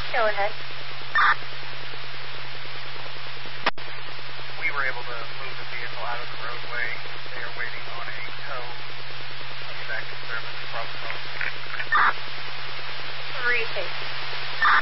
Go ahead. We were able to move the vehicle out of the roadway. They are waiting on a tow. I'll be back in service. Problem solved. 3 safety.